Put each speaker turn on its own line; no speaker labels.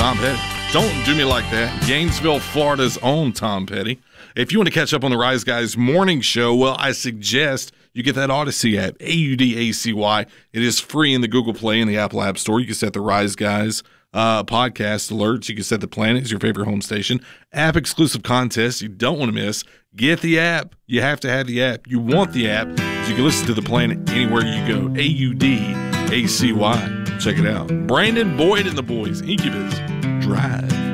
Tom Petty. Don't do me like that. Gainesville, Florida's own Tom Petty. If you want to catch up on the Rise Guys morning show, well, I suggest you get that Odyssey app, AUDACY. It is free in the Google Play and the Apple App Store. You can set the Rise Guys podcast alerts. You can set the Planet as your favorite home station. App exclusive contests you don't want to miss. Get the app. You have to have the app. You want the app so you can listen to the Planet anywhere you go. AUDACY. Check it out. Brandon Boyd and the boys. Incubus. Drive.